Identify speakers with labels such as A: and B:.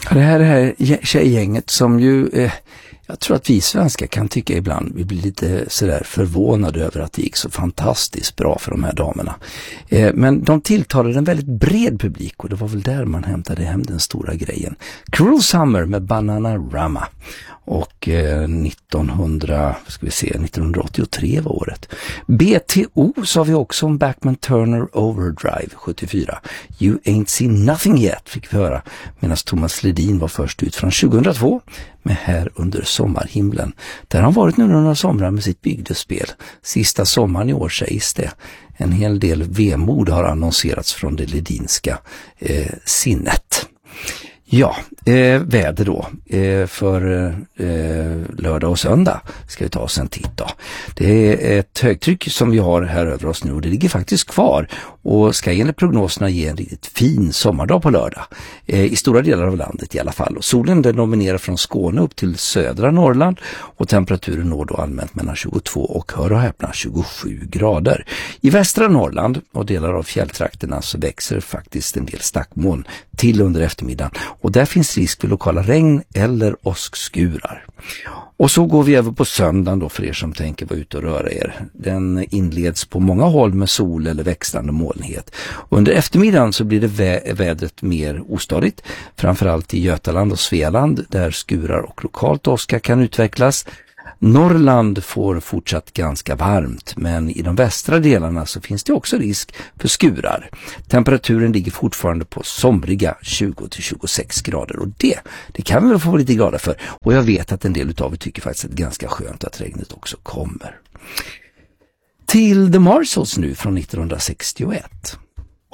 A: Det här tjejgänget som ju, jag tror att vi svenskar kan tycka ibland, vi blir lite sådär förvånade över att det gick så fantastiskt bra för de här damerna. Men de tilltalade en väldigt bred publik och det var väl där man hämtade hem den stora grejen. Cruel Summer med Bananarama. Och 1983 var året. BTO sa vi också om Bachman Turner Overdrive 74. You Ain't Seen Nothing Yet fick vi höra, medan Thomas Ledin var först ut från 2002 med Här under sommarhimlen. Där har han varit nu några somrar med sitt bygdespel. Sista sommaren i år sägs det. En hel del vemod har annonserats från det ledinska sinnet. Ja, väder då för lördag och söndag ska vi ta oss en titt då. Det är ett högtryck som vi har här över oss nu och det ligger faktiskt kvar och ska enligt prognoserna ge en riktigt fin sommardag på lördag. I stora delar av landet i alla fall. Och solen den nominerar från Skåne upp till södra Norrland och temperaturen når då allmänt mellan 22 och hör och häpna 27 grader. I västra Norrland och delar av fjälltrakterna så växer faktiskt en del stackmoln till under eftermiddagen. Och där finns risk för lokala regn eller åskskurar. Och så går vi över på söndagen då för er som tänker vara ute och röra er. Den inleds på många håll med sol eller växlande molnighet. Under eftermiddagen så blir det vädret mer ostadigt. Framförallt i Götaland och Svealand där skurar och lokalt åska kan utvecklas. Norrland får fortsatt ganska varmt, men i de västra delarna så finns det också risk för skurar. Temperaturen ligger fortfarande på somriga 20-26 grader och det kan vi väl få lite glada för. Och jag vet att en del utav er tycker faktiskt att det är ganska skönt att regnet också kommer. Till The Marshalls nu från 1961.